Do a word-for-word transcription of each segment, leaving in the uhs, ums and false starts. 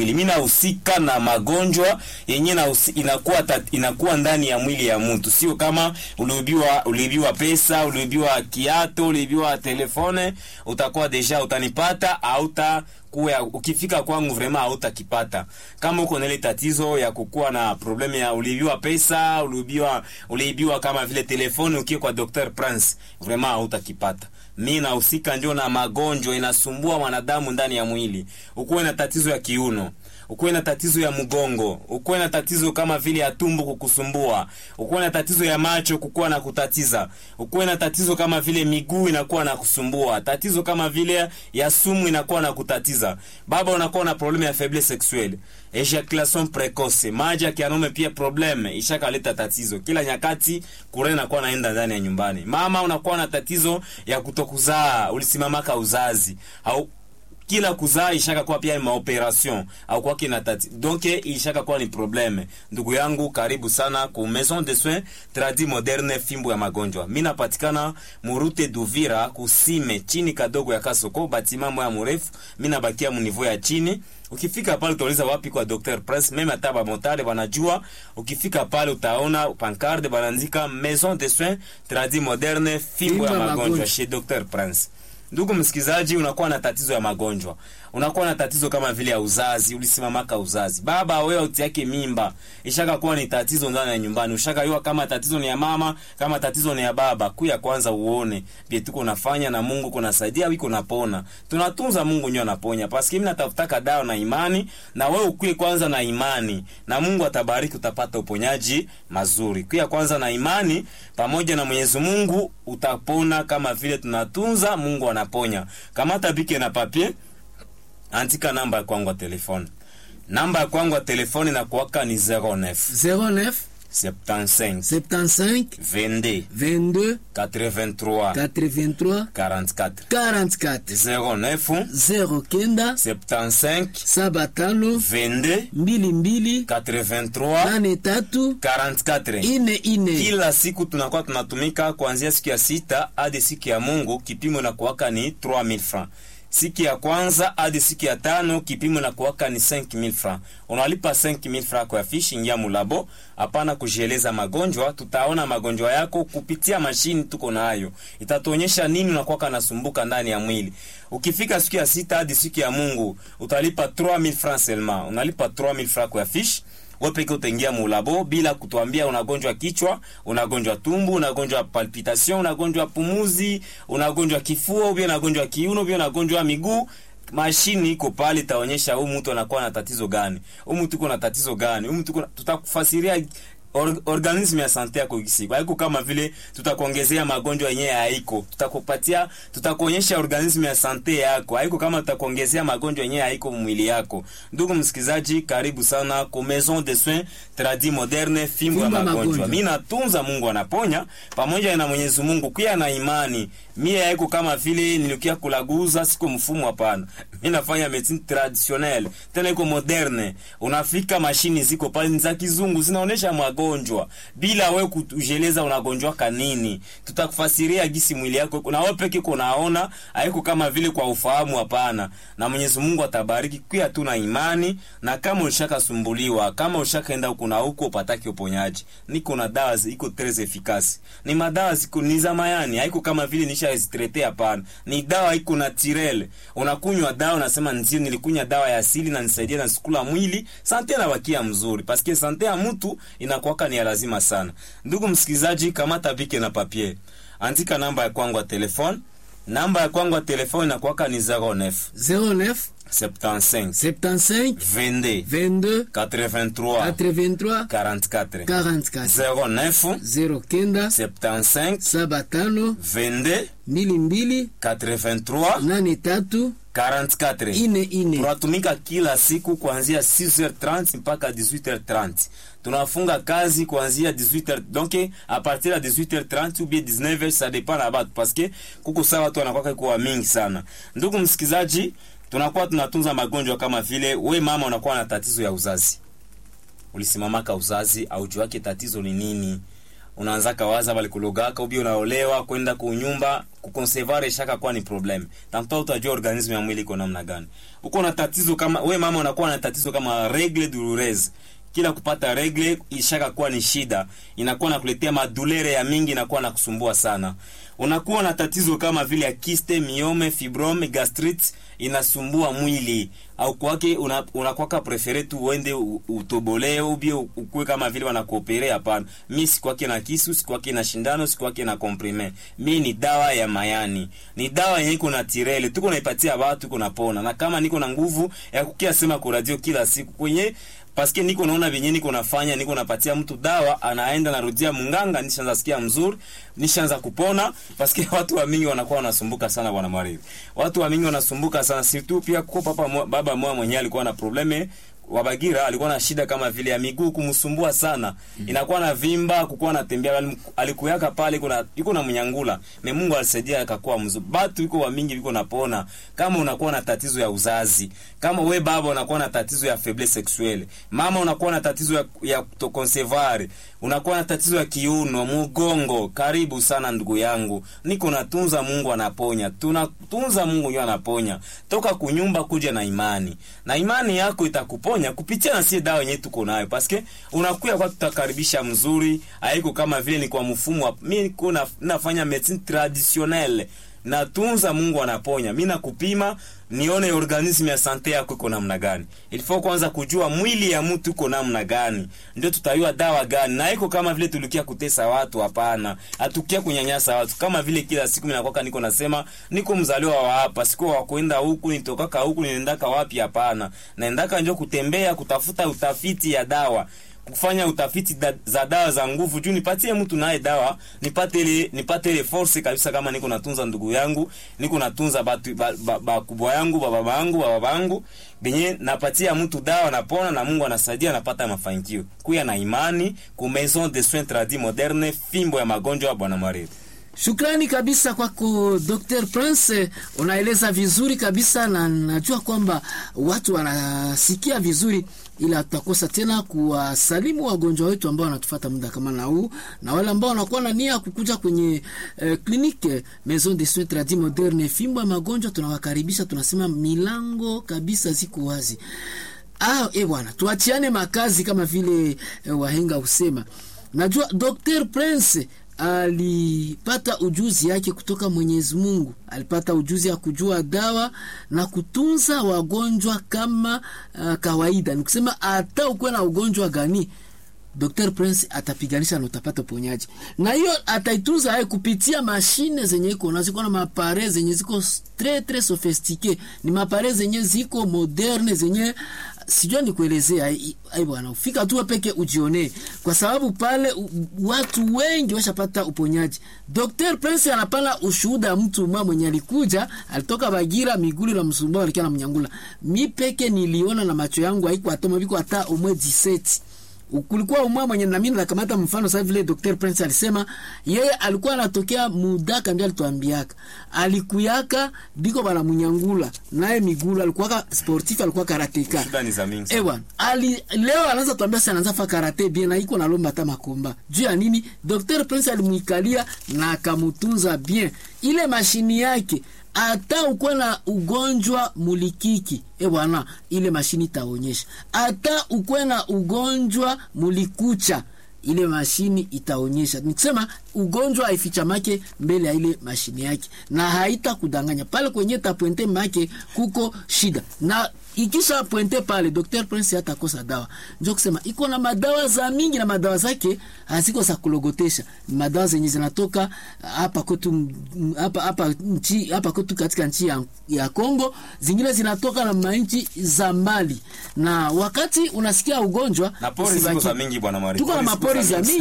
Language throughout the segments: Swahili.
mwili. Mimi nahusika na magonjwa yenye na inakuwa tat, inakuwa ndani ya mwili ya mtu. Sio kama uliibiwa uliibiwa pesa, uliibiwa kiato, uliibiwa telefone, utakuwa deja utanipata au ta kuwa ukifika kwangu vraiment hautakipata. Kama uko na ile tatizo ya kukua na probleme ya uliibiwa pesa, uliibiwa uliibiwa kama vile telefone, ukiwa kwa Docteur Prince vraiment hautakipata. Mimi nahusika ndio na magonjwa inasumbua wanadamu ndani ya mwili. Ukuwe na tatizo ya kiuno, ukuwe na tatizo ya mgongo, ukuwe na tatizo kama vile ya tumbo kukusumbua, ukuwe na tatizo ya macho kukua na kutatiza, ukuwe na tatizo kama vile miguu inakuwa na kusumbua, tatizo kama vile ya sumu inakuwa na kutatiza. Baba unakuwa na probleme ya faiblesse sexuelle, ejaculation precoce, maji ya kianaume pia probleme ishakaleta tatizo. Kila nyakati kure inakuwa naenda ndani ya nyumbani. Mama unakuwa na tatizo ya kutokuzaa, ulisimamaka uzazi au kila kuzaa ishaka kwa pia maoperation au kwa kina tati. Donc ishaka kwa ni probleme. Ndugu yangu karibu sana ku Maison de Soins Tradi Moderne fimbo ya magonjwa. Mimi napatikana Murute Duvira kusime chini kadogo ya Kasoko batima moya mrefu. Mimi nabakia mu niveau ya chini. Ukifika pale utauliza wapi kwa Docteur Prince, meme ataba motare wanajua. Ukifika pale utaona pancarte banandika Maison de Soins Tradi Moderne fimbo ya magonjwa chez Docteur Prince. Ndugu msikizaji, unakuwa na tatizo ya magonjwa, unakuwa na tatizo kama vile ya uzazi, ulisimamaka uzazi, baba wewe utiake mimba, ishaka kuwa ni tatizo ndani ya nyumbani, ushaka yua kama tatizo ni ya mama, kama tatizo ni ya baba, kuya kwanza uone pia tuko nafanya na Mungu kunasaidia, wiko napona. Tunatunza Mungu nyo anaponya. Paski mimi natafutaka dawa na imani, na wewe ukuye kwanza na imani na Mungu atabariki, utapata uponyaji mazuri. Kuya kwanza na imani pamoja na Mwenyezi Mungu utapona kama vile tunatunza Mungu anaponya. Kamata bike na papier, andika namba ya kwangu ya telefone. Namba ya kwangu ya telefone na kuwaka ni zero neuf zero neuf soixante-quinze soixante-quinze vingt-deux vingt-deux quatre-vingt-trois quatre-vingt-trois quarante-quatre quarante-quatre zero neuf zero kenda soixante-quinze sabatano vingt-deux mbili mbili quatre-vingt-trois nane tatu quarante-quatre. ine ine. Kila siku tunakuwa tunatumika kuanzia siku ya sita hadi siku ya Mungu, kipimo na kuwaka ni trois mille francs. Siku ya kwanza hadi siku ya tano kipimo na kuwaka ni cinq mille francs. Unalipa cinq mille francs kwa fishi, ingia mulabo, hapana kujieleza magonjwa, tutaona magonjwa yako kupitia mashini tuko nayo. Itatuonyesha nini unakuwa nasumbuka ndani ya mwili. Ukifika siku ya sita hadi siku ya Mungu, utalipa trois mille francs seulement. Unalipa trois mille francs kwa fishi. Wewe peke utaingia mulabo bila kutuambia unagonjwa kichwa, unagonjwa tumbo, unagonjwa palpitation, unagonjwa pumuzi, unagonjwa kifua, ubia unagonjwa kiuno, ubia unagonjwa miguu. Mashini iko pale itaonyesha huyu mtu anakuwa na tatizo gani. Huyu mtu uko na tatizo gani? Huyu mtu tutakufasiria Or, organisme ya sante yako kisi. Haiko kama vile tutakuongezea magonjwa yenyewe haiko. Tutakupatia, tutakuonyesha organisme ya sante yako. Haiko kama tutakuongezea magonjwa yenyewe haiko mwili yako. Ndugu msikizaji, karibu sana ku Maison de Soins Tradi Moderne fimbo ya magonjwa. Mimi natunza, Mungu anaponya pamoja na Mwenyezi Mungu. Kuya na imani. Mimi haiko kama vile nilikia kulaguza, siko mfumo hapana. Mimi nafanya medicine traditionnelle, tena iko moderne. Unafika mashini ziko pale za kizungu zinaonesha magonjwa bila wewe kutujeleza unagonjwa kanini. Tutakufasiria gisi mwili yako na wewe peke yako unaona, haiko kama vile kwa ufahamu hapana. Na Mwenyezi Mungu atabariki kwa tu na imani. Na kama ushaka sumbuliwa, kama ushaka enda huko na huko upataki uponyaji, niko na dawa ziko très efficace. Ni madawa ziko ni za mayani, haiko kama vile nisha restrete hapana. Ni dawa iko naturel. Unakunywa dawa unasema ndio nilikunywa dawa ya asili na nisaidia na sikula mwili, sante na bakia mzuri. Paske sante ya mtu inakuwa ni lazima sana. Ndugu msikizaji, kamata bike na papier. Andika namba ya kwangu ya telefone. Namba ya kwangu ya telefone inakuwa ni zero neuf zero neuf soixante-quinze soixante-quinze vingt-deux vingt-deux quatre-vingt-trois quatre-vingt-trois quarante-quatre quarante-quatre zero neuf zero kenda soixante-quinze sabatano vingt-deux mbili mbili quatre-vingt-trois nane tatu quarante-quatre. ine ine. Tunatumika kila siku kuanzia six heures trente mpaka dix-huit heures trente. Tunafunga kazi kuanzia dix-huit heures, donc à partir de dix-huit heures trente ou bien dix-neuf heures, ça dépend na batu parce que kuko sawa watu wanakuwa kwa mingi sana. Ndugu msikizaji, tunakuwa tunatunza magonjwa kama vile we mama unakuwa na tatizo ya uzazi. Ulisimamaka uzazi au jua yake tatizo ni nini? unaanza kawaza bali kulogaka ubi unaolewa kwenda kunyumba kuconservare shaka kwa ni problem. Tanto utajua organisme ya mwili iko namna gani. Uko na tatizo kama we mama unakuwa na tatizo kama règle douloureuse. Kila kupata regle ishaka kuwa ni shida, inakuwa na kuletea madulere ya mingi, inakuwa na kusumbua sana. Unakuwa na tatizo kama vile ya kiste, miome, fibrome, gastrite, inasumbua mwili. Au kwake unakuwa una prefere tu uende utobolee ubi ukue kama vile wanakuoperea hapana. Mimi si kwake na kisu, si kwake na shindano, si kwake na comprime. Mimi ni dawa ya mayani. Ni dawa yenye iko na tirele, tuko naipatia watu kunapona. Na kama niko na nguvu ya kukia sema kwa radio kila siku kwenye paske niko naona venye niko nafanya, niko napatia mtu dawa, anaenda narudia munganga, nishaanza sikia mzuri, nishaanza kupona. Paske watu wa mingi wanakuwa wanasumbuka sana bwana Mwaribu. Watu wa mingi wanasumbuka sana, si tu pia kwa papa mwa, baba mwa mwenyewe alikuwa na probleme Wabagira, alikuwa na shida kama vile ya miguu kumsumbua sana. Mm. Inakuwa na vimba, kukuwa na tembea, alikuyaka pale kuna iko na mnyangula. Me Mungu alisaidia akakuwa mzuri. Batu iko wa mingi biko napona. Kama unakuwa na tatizo ya uzazi, kama we baba unakuwa na tatizo ya faiblesse sexuelle, mama unakuwa na tatizo ya ya kutoconservare, unakuwa na tatizo ya kiuno, mgongo, karibu sana ndugu yangu. Niko natunza, Mungu anaponya. Tunatunza, Mungu yeye anaponya. Toka kunyumba kuja na imani. Na imani yako itakuponya kupitia na sie dawa yenyewe tuko nayo, paske unakuya kwa tutakaribisha mzuri, haiko kama vile ni kwa mfumo. Mimi niko na, nafanya medicine traditionnelle, natunza, Mungu anaponya. Mimi nakupima nione organisme ya sante yako iko namna gani. Ilifo kwanza kujua mwili ya mtu iko namna gani, ndio tutayua dawa gani. Na iko kama vile tulikia kutesa watu, hapana. Hatukia kunyanyasa watu. Kama vile kila siku mimi nakwaka niko nasema niko mzaliwa wa hapa, siko wa kwenda huku, nitokaka huku, niendaka wapi, hapana. Naendaka njoo kutembea, kutafuta utafiti ya dawa, kufanya utafiti da, za dawa za nguvu juu nipatie mtu naye dawa, nipate ile nipate ile force kabisa. Kama niko natunza ndugu yangu, niko natunza batu ba, ba, ba kubwa yangu, baba yangu, baba yangu, benye napatia mtu dawa, napona na Mungu anasaidia, napata mafanikio. Kuya na imani ku Maison de Soins Tradis Moderne, fimbo ya magonjwa bwana Mwaribu. Shukrani kabisa kwako Docteur Prince, unaeleza vizuri kabisa na najua kwamba watu wanasikia vizuri, ila tutakosa tena kuwasalimu wagonjwa wetu ambao wanatufuata muda kama na huu, na wale ambao wanakuwa na nia kukuja kwenye eh, clinique Maison de Soins Tradis Moderne fimbo ya magonjwa. Tunawakaribisha, tunasema milango kabisa ziko wazi. Ah, eh bwana, tuachiane makazi kama vile eh, wahenga usema. Najua Docteur Prince alipata ujuzi yake kutoka Mwenyezi Mungu. Alipata ujuzi ya kujua dawa na kutunza wagonjwa kama uh, kawaida. Nikusema hata uko na ugonjwa gani, Docteur Prince atapiganisha na utapata ponyaji. Na hiyo ataitunza hai kupitia mashine zenye iko nazo, kuna mapare zenye ziko très très sophistiqué, ni mapare zenye ziko moderne, zenye sijua ni kuelezea. Ai bwana, ufika tu peke ujione, kwa sababu pale u, watu wengi washapata uponyaji. Docteur Prince anapana ushuhuda mtu mmoja mwenye alikuja, alitoka Bagira, Migulu na Msumbao, alikuwa na Mnyangula. Mi peke niliona na macho yangu, haiko atoma biko hata umwe diseti. Kulikuwa umwa mwenye na mimi nakamata mfano sasa vile Docteur Prince alisema yeye alikuwa anatokea muda kambia, alituambiaka alikuyaka biko bana Mnyangula naye Migulu, alikuwa sportif, alikuwa karateka. Ewa ali leo anaanza tuambia sana anaanza fa karate bien na iko na lomba hata makomba. Juu ya nini? Docteur Prince alimuikalia na akamutunza bien. Ile mashini yake ata uko na ugonjwa mulikiki, e bwana, ile mashini taonyesha. Ata uko na ugonjwa mulikucha, ile mashini itaonyesha. Nikisema ugonjwa haificha make mbele ya ile mashini yake, na haita kudanganya pale kwenye tapointe make kuko shida. Na ikisha pointe pale Docteur Prince hatakosa dawa. Njoo kusema iko na madawa za mingi, na madawa zake haziko za kulogotesha. Madawa zenye zinatoka hapa kwetu hapa hapa nchi hapa kwetu katika nchi ya, ya Kongo, zingine zinatoka na manchi za mbali. Na wakati unasikia ugonjwa na pori ziko za mingi bwana Mari. Tuko na mapori za mingi,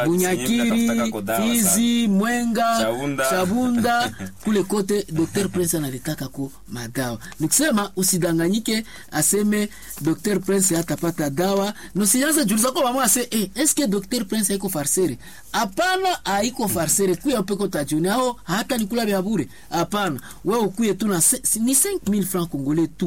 Bunyakiri, Fizi, Mwenga, Chabunda, Chabunda kule kote Docteur Prince analitaka ku madawa. Nikisema usidanganyike aseme Docteur Prince hatapata dawa. Nosianza juliza kwa mama ase eh, eske Docteur Prince haiko farsere? Hapana, haiko farsere. Kuya peko tajuni hao hata nikula vya bure. Hapana, wewe ukuye tu na ni cinq mille francs congolais tu.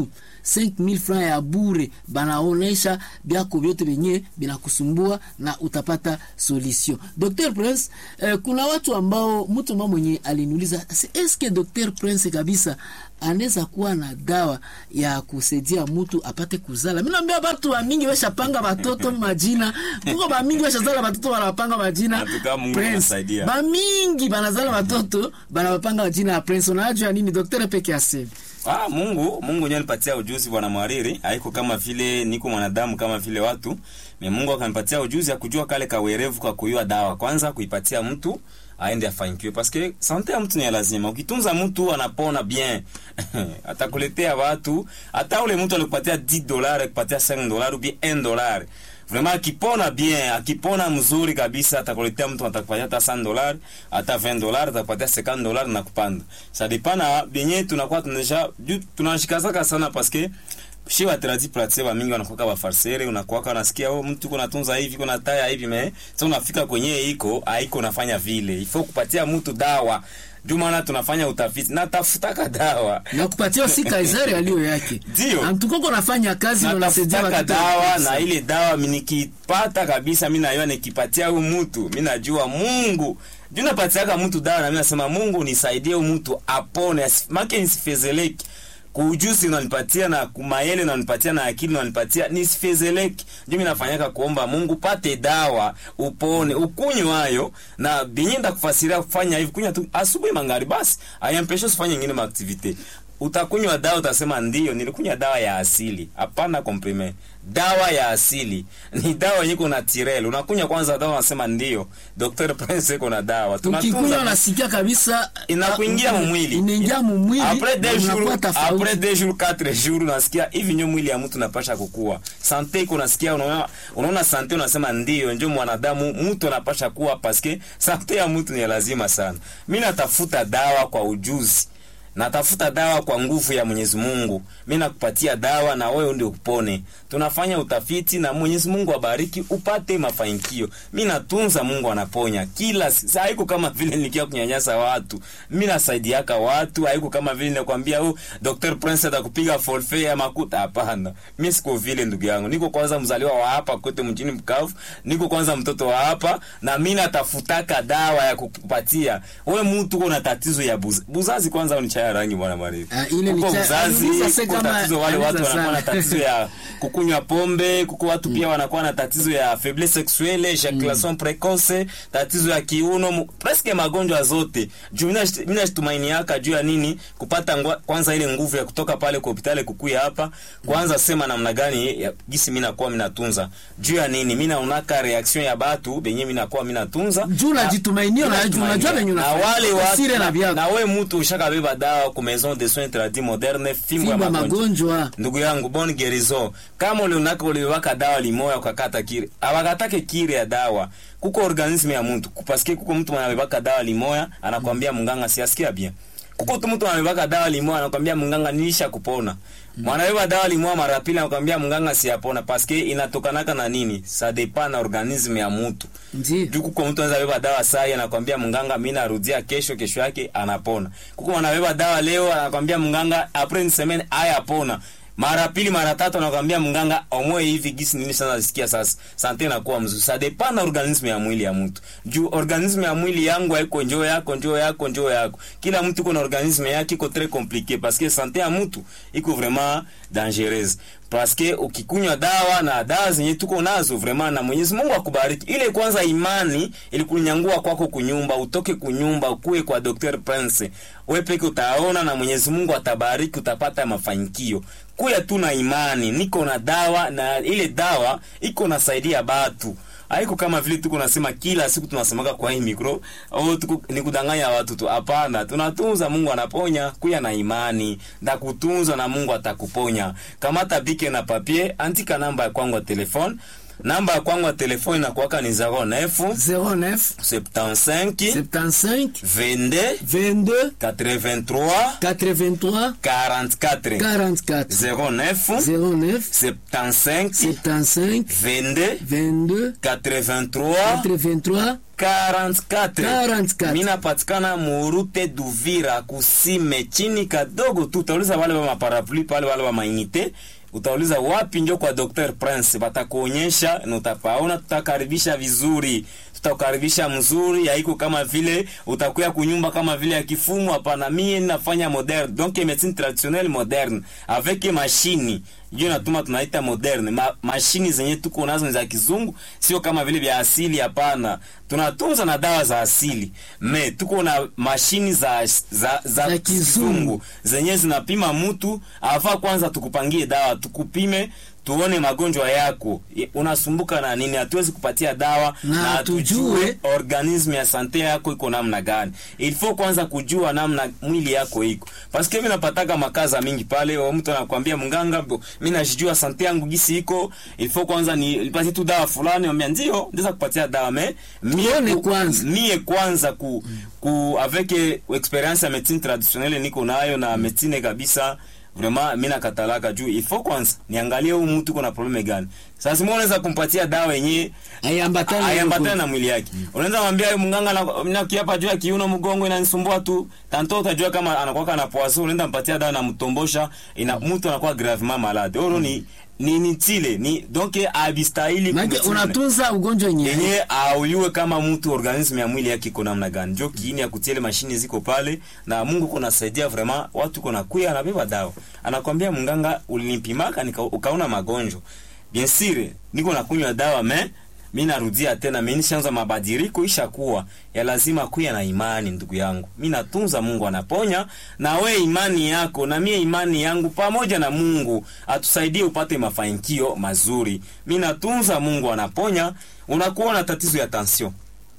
cinq mille francs ya bure, banaonesha byako vyote benye binakusumbua na utapata solution. Docteur Prince, eh, kuna watu ambao mtu mmoja mwenye aliniuliza eske Docteur Prince kabisa anaweza kuwa na dawa ya kusaidia mtu apate kuzala. Mimi naambia watu wa mingi weshapanga watoto majina. Kuko ba mingi weshazala watoto wanapanga majina. Prince. Ba mingi banazala watoto banapanga majina ya Prince. Unajua nini Daktari peke yake? Ah, Mungu, Mungu ndiye anipatia ujuzi bwana Mwariri. Haiko kama vile niko mwanadamu kama vile watu. Mimi Mungu akanipatia ujuzi ya kujua kale kawerevu kwa kuyua dawa. Kwanza kuipatia mtu aende afanikiwe parce que santé ya mtu ni lazima. Ukitunza mtu anapona bien. Atakuletea watu, hata ule mtu alikupatia dix dollars, akupatia cinq dollars ou bien un dollar. Vraiment akipona bien, akipona mzuri kabisa atakuletea mtu atakupatia hata cent dollars, hata vingt dollars, atakupatia cinquante dollars na kupanda. Ça dépend na benye tunakuwa tunaisha tunashikazaka sana parce que shi wa tradi pratique ba mingi wanakuwa ba farsere, unakuwa unasikia oh mtu kuna tunza hivi kuna taya hivi me sasa unafika kwenye iko haiko unafanya vile ifo kupatia mtu dawa. Ndio maana tunafanya utafiti na tafutaka dawa na kupatia si Kaisari alio yake ndio amtukoko nafanya kazi na unasaidia watu dawa na ile dawa mimi nikipata kabisa mimi nayo nikipatia huyu mtu mimi najua Mungu ndio napatiaka mtu dawa na mimi nasema Mungu nisaidie huyu mtu apone make nisifezeleki kujuzi unanipatia na kumayele unanipatia na akili unanipatia nisifezeleki. Ndio mimi nafanyaka kuomba Mungu pate dawa upone ukunywe hayo na binyenda kufasiria kufanya hivi kunywa tu asubuhi mangari basi ayampesha usifanye nyingine ma activity. Utakunywa dawa utasema ndio nilikunywa dawa ya asili. Hapana comprime. Dawa ya asili ni dawa yenye kuna tirel. Unakunywa kwanza dawa unasema ndio. Docteur Prince kuna dawa. Tunatunza unasikia kabisa inakuingia mu mwili. Inaingia mu mwili. Après deux jours, après deux jours, quatre jours unasikia hivi nyo mwili ya mtu unapasha kukua. Sante iko unasikia unaona unaona sante unasema ndio ndio mwanadamu mtu anapasha kuwa parce que sante ya mtu ni lazima sana. Mimi natafuta dawa kwa ujuzi. Natafuta dawa kwa nguvu ya Mwenyezi Mungu. Mimi nakupatia dawa na wewe ndio upone. Tunafanya utafiti na Mwenyezi Mungu abariki upate mafanikio. Mimi natunza Mungu anaponya. Kila haiko kama vile nikia kunyanyasa watu. Mimi nasaidiaka watu, haiko kama vile nakwambia oh Docteur Prince atakupiga forfait ya makuta hapana. Mimi siko vile ndugu yangu. Niko kwanza mzaliwa wa hapa kote mjini Bukavu. Niko kwanza mtoto wa hapa na mimi natafutaka dawa ya kukupatia. Wewe mtu uko na tatizo ya buzazi. Buzazi kwanza unicha rangi bwana Mwariri. Uh, ile ni uzazi tatizo wale watu wanakuwa na tatizo ya kukunywa pombe, kuko watu pia wanakuwa na tatizo ya faiblesse sexuelle, ejaculation mm. precoce, tatizo ya kiuno, presque magonjwa zote. Jumina mimi natumaini yaka juu ya nini kupata ngwa, kwanza ile nguvu ya kutoka pale kwa hospitali kukuya hapa, kwanza sema namna gani gisi mimi nakuwa mimi natunza. Juu ya nini mimi naonaka reaction ya batu benye mimi nakuwa mimi natunza. Juu na jitumainio na unajua benye na wale watu na, na wewe mtu ushakabeba dawa kwa maison de soins tradis moderne fimbo ya magonjwa. Ndugu yangu bonne guérison. Kama ule unaka ule waka dawa limoya ukakata kire. Awakatake kire ya dawa. Kuko organisme ya mtu. Paske kuko mtu anabeba dawa limoya anakuambia munganga siasikia bien. Kuko mtu anabeba dawa limoya anakuambia munganga nilisha kupona. Mwanabeba dawa limoya mara pili anakuambia munganga siyapona paske inatokanaka na nini? Ça dépend na organisme ya mtu. Ndio kuko mtu anaweza beba dawa saa anakuambia munganga mimi narudia kesho kesho yake anapona. Kuko anabeba dawa leo anakuambia munganga après une semaine haya apona. Mara pili mara tatu anakuambia munganga omwe hivi gisi nini sana nasikia sasa. Sante inakuwa mzuri. Ça dépend na organisme ya mwili ya mtu. Juu organisme ya mwili yangu haiko njoo yako njoo yako njoo yako. Kila mtu kuna organisme yake iko très compliqué parce que sante ya mtu iko vraiment dangereuse. Parce que ukikunywa dawa na dawa zenye tuko nazo vraiment na Mwenyezi Mungu akubariki. Ile kwanza imani ilikunyangua kwako kunyumba, utoke kunyumba ukue kwa Docteur Prince. Wewe peke utaona na Mwenyezi Mungu atabariki utapata mafanikio. Kuya tu na imani, niko na dawa na ile dawa iko nasaidia batu. Haiko kama vile tuko nasema kila siku tunasemaka kwa hii mikro au tuko ni kudanganya watu tu. Hapana, tunatunza Mungu anaponya, kuya na imani, na kutunza na Mungu atakuponya. Kamata bike na papier, andika namba ya kwangu ya telefone. Namba ya kwangu ya telefone inakuwaka ni zéro neuf zéro neuf soixante-quinze soixante-quinze vingt-deux vingt-deux quatre-vingt-trois quatre-vingt-trois quarante-quatre quarante-quatre zéro neuf zéro neuf soixante-quinze soixante-quinze vingt-deux vingt-deux quatre-vingt-trois quatre-vingt-trois 44. Mina patikana Murute Duvira kusime chini kadogo tu. Utauliza wale wa maparapluie pale, wale wa mainite, utauliza wapi njo kwa Docteur Prince, batakuonyesha na utapaona. Tutakaribisha vizuri, tutakaribisha mzuri, haiko kama vile utakuya kunyumba kama vile ya kifumu. Hapana, mimi nafanya moderne, donc médecine traditionnelle moderne avec machine. Ndio natuma tunaita moderne. Ma, mashini zenye tuko nazo ni za kizungu, sio kama vile vya asili. Hapana, tunatunza na dawa za asili, me tuko na mashini za za, za, za kizungu zenye zinapima mtu. Afa kwanza tukupangie dawa, tukupime, tuone magonjwa yako, unasumbuka na nini. Hatuwezi kupatia dawa na, na tujue organisme ya sante yako iko namna gani. Il faut kwanza kujua namna mwili yako iko, parce que mimi napataka makaza mingi pale, wa mtu anakuambia mganga, mimi najijua sante yangu gisi iko, il faut kwanza ni nipate tu dawa fulani. Ambia ndio ndeza kupatia dawa, me mie kwanza mie kwanza ku, ku avec experience ya médecine traditionnelle niko nayo na médecine kabisa. Vraiment mimi nakatalaka juu il faut kwanza niangalie huyu mtu kuna probleme gani. Sasa simu unaweza kumpatia dawa yenyewe ayambatana ayambatana na mwili yake. Unaweza mwambia mganga na kiapa juu ya kiuno, mgongo inanisumbua tu, tanto utajua kama anakuwa na poison. Unaenda mpatia dawa na mtombosha, ina mtu anakuwa gravement malade. Oro ni ni nitile ni donc abistahili kumbe unatunza ugonjwa yenyewe yenyewe auyue kama mtu organisme ya mwili yake iko namna gani. Ndio kiini ya kutiele mashine ziko pale, na Mungu kuna saidia vraiment watu kuna kuya anabeba dawa, anakwambia mganga ulinipimaka nika ukaona magonjwa. Bien sûr niko nakunywa dawa, me mimi narudia tena, mimi nishaanza mabadiliko ishakuwa ya lazima kuya na imani. Ndugu yangu, mimi natunza, Mungu anaponya, na we imani yako na mie imani yangu pamoja na Mungu atusaidie upate mafanikio mazuri. Mimi natunza, Mungu anaponya. Unakuwa na tatizo ya tension,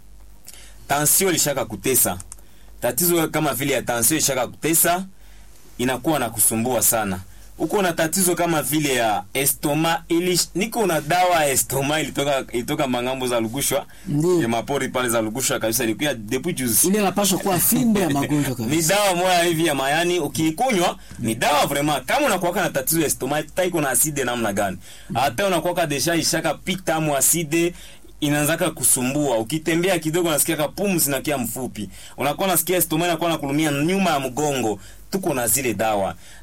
tension ilishaka kutesa, tatizo kama vile ya tension ilishaka kutesa, inakuwa na kusumbua sana. Uko na tatizo kama vile ya estoma, ili niko na dawa ya estoma ilitoka ilitoka mangambo za Lugushwa, ya mapori pale za Lugushwa kabisa, ilikuwa depuis juzi. Ile inapaswa kuwa fimbe ya magonjwa kabisa. Ni dawa moja hivi ya mayani, ukikunywa ni dawa vraiment. Kama unakuwa na tatizo ya estoma, taiko na aside namna gani, hata unakuwa deja ishaka pita mu aside inaanzaka kusumbua. Ukitembea kidogo nasikia kapumzi na kia mfupi, unakuwa nasikia estoma inakuwa nakulumia nyuma ya mgongo. Tuko na zile dawa.